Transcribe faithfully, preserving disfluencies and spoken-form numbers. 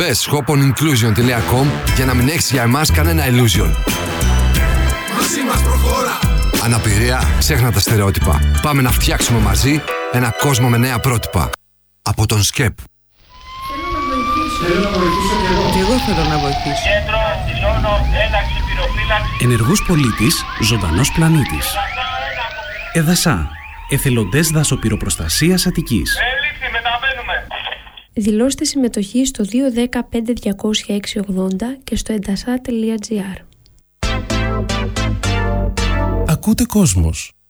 Μπες shop-on-inclusion τελεία com για να μην έχεις για εμάς κανένα illusion. Μαζί μας προχώρα. Αναπηρία, ξέχνα τα στερεότυπα. Πάμε να φτιάξουμε μαζί ένα κόσμο με νέα πρότυπα. Από τον ΣΚΕΠ. Θέλω να βοηθήσω και εγώ. Και εγώ θέλω να βοηθήσω. Κέντρο, δηλώνω, ένταξη πυροφύλαξη. Ενεργός πολίτης, ζωντανός πλανήτης. ΕΔΑΣΑ, εθελοντές δασοπυροπροστασίας Αττικής. Έληξη, μεταβαίνουμε. Δηλώστε συμμετοχή στο δύο ένα πέντε διακόσια έξι ογδόντα και στο εντασά τελεία τζι άρ. Ακούτε Κόσμος.